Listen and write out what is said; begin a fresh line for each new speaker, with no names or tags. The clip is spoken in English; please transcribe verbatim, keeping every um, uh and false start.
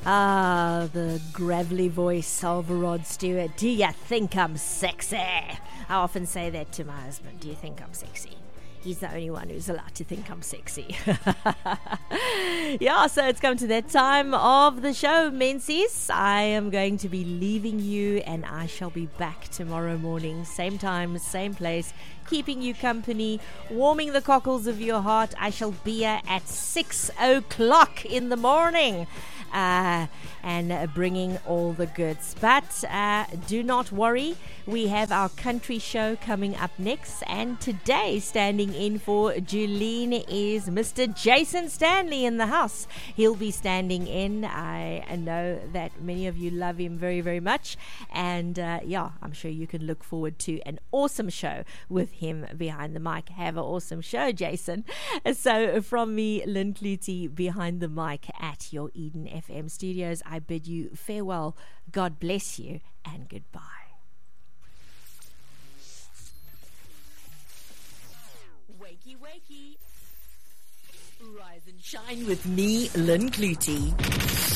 Ah, the gravelly voice of Rod Stewart. Do you think I'm sexy? I often say that to my husband. Do you think I'm sexy? He's the only one who's allowed to think I'm sexy. Yeah, so it's come to that time of the show, Menzies. I am going to be leaving you, and I shall be back tomorrow morning, same time, same place, keeping you company, warming the cockles of your heart. I shall be here at six o'clock in the morning. Uh, and uh, bringing all the goods. But uh, do not worry, we have our country show coming up next, and today standing in for Julene is Mister Jason Stanley in the house. He'll be standing in. I know that many of you love him very, very much, and uh, yeah, I'm sure you can look forward to an awesome show with him behind the mic. Have an awesome show, Jason. So from me, Lynn Clutie, behind the mic at your Eden F M studios, I bid you farewell. God bless you and goodbye. Wakey, wakey. Rise and shine with me, Lynn Clutie.